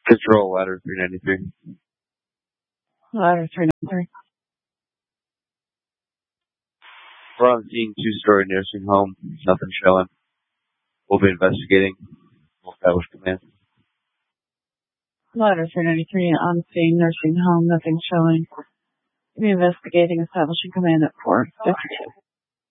Control ladder 393. Ladder 393. We're on scene, two-story nursing home. Nothing showing. We'll be investigating. We'll establish command. Ladder 393 on scene, nursing home, nothing showing. We'll be investigating, establishing command at 452.